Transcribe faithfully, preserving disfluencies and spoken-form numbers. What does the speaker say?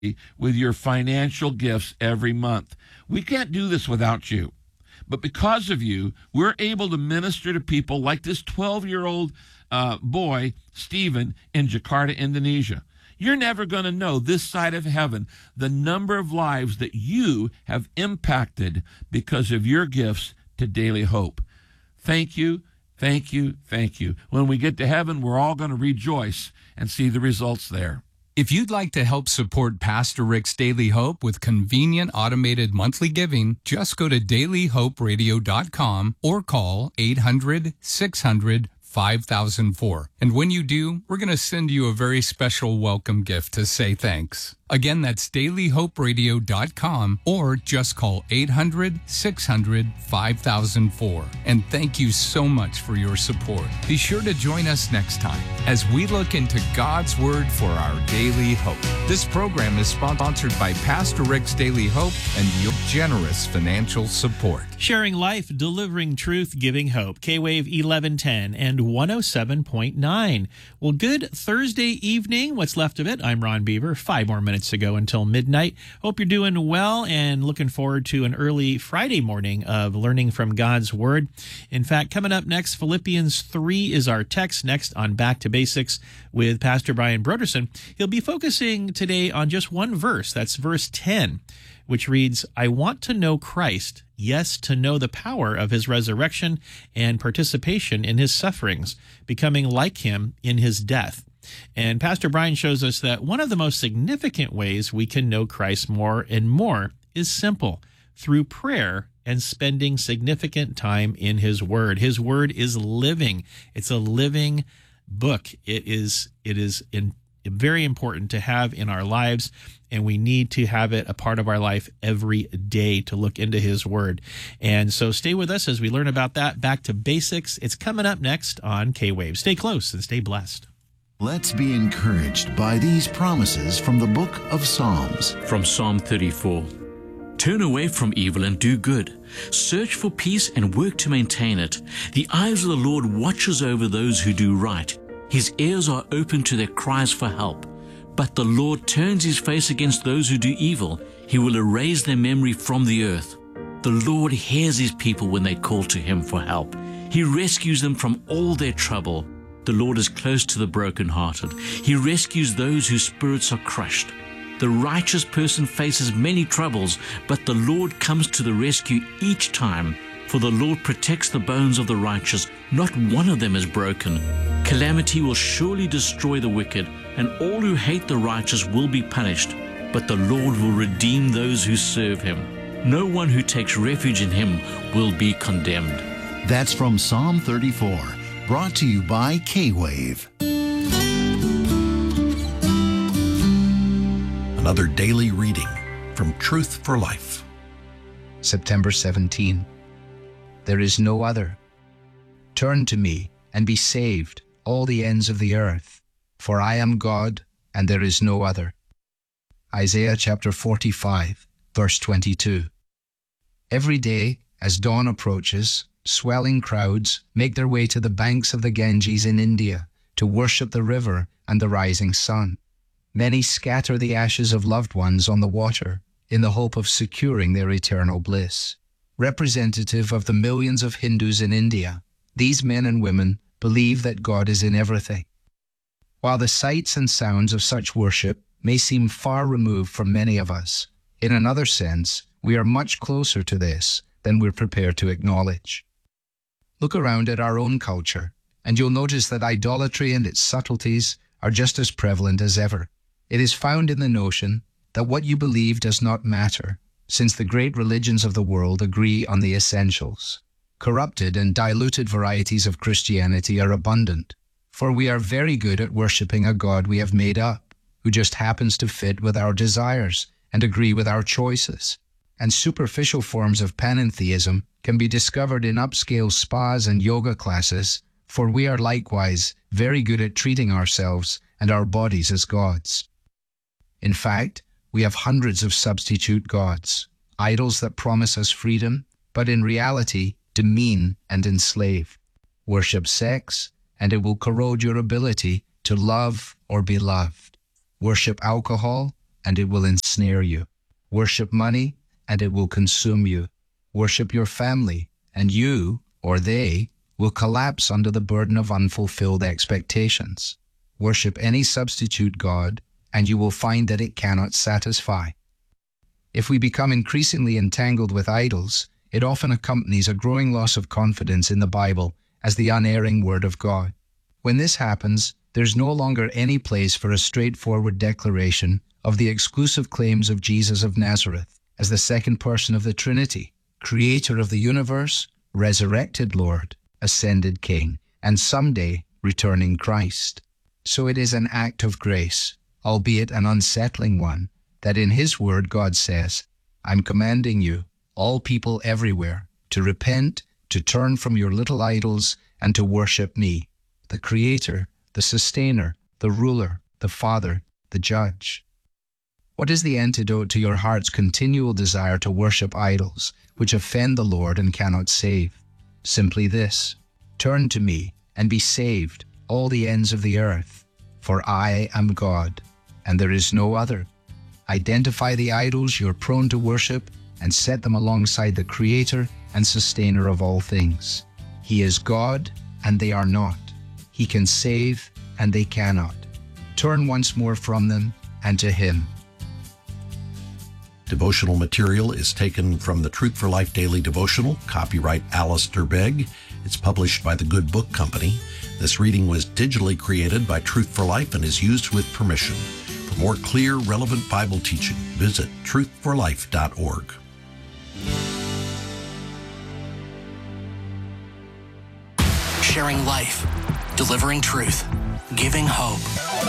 with your financial gifts every month. We can't do this without you. But because of you, we're able to minister to people like this twelve-year-old uh, boy, Stephen, in Jakarta, Indonesia. You're never going to know this side of heaven the number of lives that you have impacted because of your gifts to Daily Hope. Thank you, thank you, thank you. When we get to heaven, we're all going to rejoice and see the results there. If you'd like to help support Pastor Rick's Daily Hope with convenient automated monthly giving, just go to daily hope radio dot com or call eight hundred, six hundred, five thousand four. And when you do, we're going to send you a very special welcome gift to say thanks. Again, that's daily hope radio dot com or just call eight hundred, six hundred, five thousand four. And thank you so much for your support. Be sure to join us next time as we look into God's Word for our daily hope. This program is sponsored by Pastor Rick's Daily Hope and your generous financial support. Sharing life, delivering truth, giving hope. K-Wave eleven ten and one oh seven point nine. Well, good Thursday evening. What's left of it? I'm Ron Beaver. Five more minutes to go until midnight. Hope you're doing well and looking forward to an early Friday morning of learning from God's Word. In fact, coming up next, Philippians three is our text. Next on Back to Basics with Pastor Brian Broderson. He'll be focusing today on just one verse. That's verse ten, which reads, I want to know Christ, yes, to know the power of his resurrection and participation in his sufferings, becoming like him in his death. And Pastor Brian shows us that one of the most significant ways we can know Christ more and more is simple, through prayer and spending significant time in his word. His word is living. It's a living book. It is, it is in, very important to have in our lives, and we need to have it a part of our life every day to look into his word. And so stay with us as we learn about that. Back to Basics. It's coming up next on K-Wave. Stay close and stay blessed. Let's be encouraged by these promises from the book of Psalms. From Psalm thirty-four. Turn away from evil and do good. Search for peace and work to maintain it. The eyes of the Lord watches over those who do right. His ears are open to their cries for help. But the Lord turns his face against those who do evil. He will erase their memory from the earth. The Lord hears his people when they call to him for help. He rescues them from all their trouble. The Lord is close to the brokenhearted. He rescues those whose spirits are crushed. The righteous person faces many troubles, but the Lord comes to the rescue each time. For the Lord protects the bones of the righteous. Not one of them is broken. Calamity will surely destroy the wicked, and all who hate the righteous will be punished. But the Lord will redeem those who serve him. No one who takes refuge in him will be condemned. That's from Psalm thirty-four, brought to you by K-Wave. Another daily reading from Truth for Life. September seventeenth. There is no other. Turn to me and be saved, all the ends of the earth, for I am God and there is no other. Isaiah chapter forty-five, verse twenty-two. Every day, as dawn approaches, swelling crowds make their way to the banks of the Ganges in India to worship the river and the rising sun. Many scatter the ashes of loved ones on the water in the hope of securing their eternal bliss. Representative of the millions of Hindus in India, these men and women believe that God is in everything. While the sights and sounds of such worship may seem far removed from many of us, in another sense, we are much closer to this than we're prepared to acknowledge. Look around at our own culture, and you'll notice that idolatry and its subtleties are just as prevalent as ever. It is found in the notion that what you believe does not matter, since the great religions of the world agree on the essentials. Corrupted and diluted varieties of Christianity are abundant, for we are very good at worshipping a God we have made up, who just happens to fit with our desires and agree with our choices. And superficial forms of panentheism can be discovered in upscale spas and yoga classes, for we are likewise very good at treating ourselves and our bodies as gods. In fact, we have hundreds of substitute gods, idols that promise us freedom, but in reality demean and enslave. Worship sex, and it will corrode your ability to love or be loved. Worship alcohol, and it will ensnare you. Worship money, and it will consume you. Worship your family, and you, or they, will collapse under the burden of unfulfilled expectations. Worship any substitute god, and you will find that it cannot satisfy. If we become increasingly entangled with idols, it often accompanies a growing loss of confidence in the Bible as the unerring Word of God. When this happens, there's no longer any place for a straightforward declaration of the exclusive claims of Jesus of Nazareth as the second person of the Trinity, creator of the universe, resurrected Lord, ascended King, and someday returning Christ. So it is an act of grace, albeit an unsettling one, that in His Word God says, I'm commanding you, all people everywhere, to repent, to turn from your little idols, and to worship me, the Creator, the Sustainer, the Ruler, the Father, the Judge. What is the antidote to your heart's continual desire to worship idols, which offend the Lord and cannot save? Simply this: turn to me, and be saved, all the ends of the earth, for I am God, and there is no other. Identify the idols you're prone to worship, and set them alongside the Creator and Sustainer of all things. He is God, and they are not. He can save, and they cannot. Turn once more from them and to Him. Devotional material is taken from the Truth for Life Daily Devotional, copyright Alistair Begg. It's published by the Good Book Company. This reading was digitally created by Truth for Life and is used with permission. For more clear, relevant Bible teaching, visit truth for life dot org. Sharing life, delivering truth, giving hope.